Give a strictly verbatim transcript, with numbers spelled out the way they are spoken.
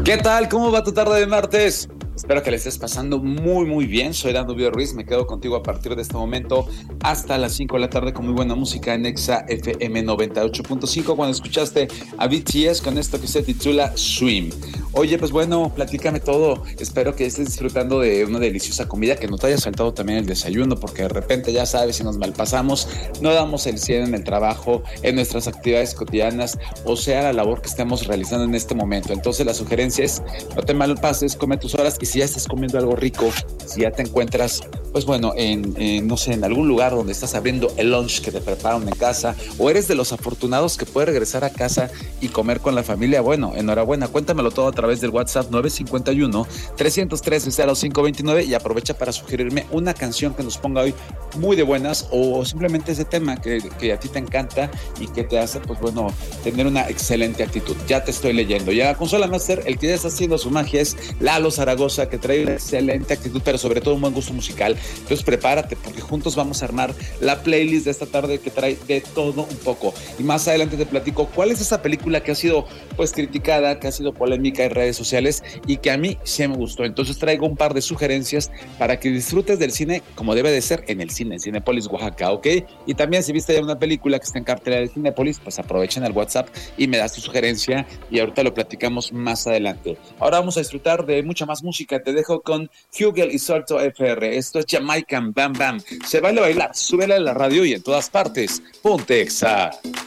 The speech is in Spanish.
¿Qué tal? ¿Cómo va tu tarde de martes? Espero que le estés pasando muy muy bien. Soy Danubio Ruiz, me quedo contigo a partir de este momento hasta las cinco de la tarde con muy buena música en Exa F M noventa y ocho punto cinco cuando escuchaste a B T S con esto que se titula Swim. Oye, pues bueno, platícame todo. Espero que estés disfrutando de una deliciosa comida, que no te haya saltado también el desayuno, porque de repente ya sabes, si nos malpasamos, no damos el cien en el trabajo, en nuestras actividades cotidianas, o sea, la labor que estemos realizando en este momento. Entonces la sugerencia es, no te malpases, come tus horas, y si ya estás comiendo algo rico, si ya te encuentras, pues bueno, en, en, no sé, en algún lugar donde estás abriendo el lunch que te prepararon en casa, o eres de los afortunados que puede regresar a casa y comer con la familia, bueno, enhorabuena, cuéntamelo todo a través del WhatsApp nueve cinco uno, tres cero tres, cero cinco dos nueve y aprovecha para sugerirme una canción que nos ponga hoy muy de buenas, o simplemente ese tema que, que a ti te encanta y que te hace, pues bueno, tener una excelente actitud. Ya te estoy leyendo. Ya Consola Master, el que ya está haciendo su magia es Lalo Zaragoza, que trae una excelente actitud, pero sobre todo un buen gusto musical. Entonces prepárate, porque juntos vamos a armar la playlist de esta tarde que trae de todo un poco. Y más adelante te platico cuál es esa película que ha sido pues criticada, que ha sido polémica en redes sociales y que a mí sí me gustó. Entonces traigo un par de sugerencias para que disfrutes del cine como debe de ser en el cine, en Cinépolis Oaxaca, ¿ok? Y también si viste ya una película que está en cartelera de Cinépolis, pues aprovechen el WhatsApp y me das tu sugerencia y ahorita lo platicamos más adelante. Ahora vamos a disfrutar de mucha más música. Te dejo con Hugel y Salto F R. Esto es Jamaican Bam Bam. Se baila bailar, súbela a la radio y en todas partes. Ponte Exa.